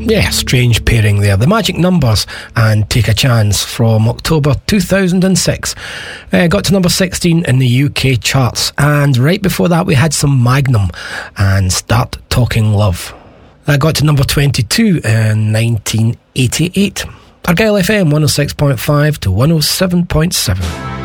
Yeah, strange pairing there. The Magic Numbers and Take a Chance from October 2006. Got to number 16 in the UK charts. And right before that we had some Magnum and Start Talking Love. That got to number 22 in 1988. Argyle FM 106.5 to 107.7.